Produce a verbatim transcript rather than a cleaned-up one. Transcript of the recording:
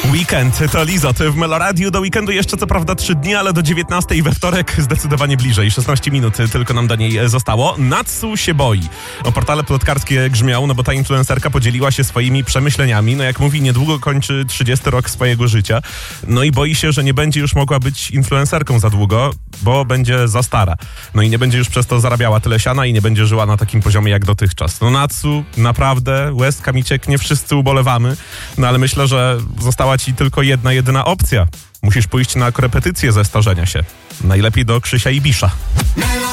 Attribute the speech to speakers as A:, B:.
A: Weekend to Lizot w Meloradiu. Do weekendu jeszcze co prawda trzy dni, ale do dziewiętnastej we wtorek zdecydowanie bliżej. szesnaście minut tylko nam do niej zostało. Natsu się boi. O, portale plotkarskie grzmią, no bo ta influencerka podzieliła się swoimi przemyśleniami. No jak mówi, niedługo kończy trzydziesty rok swojego życia. No i boi się, że nie będzie już mogła być influencerką za długo, bo będzie za stara. No i nie będzie już przez to zarabiała tyle siana i nie będzie żyła na takim poziomie jak dotychczas. No Natsu, naprawdę, łezka mi cieknie, wszyscy ubolewamy. No ale myślę, że została ci tylko jedna, jedyna opcja. Musisz pójść na korepetycję ze starzenia się. Najlepiej do Krzysia Ibisza.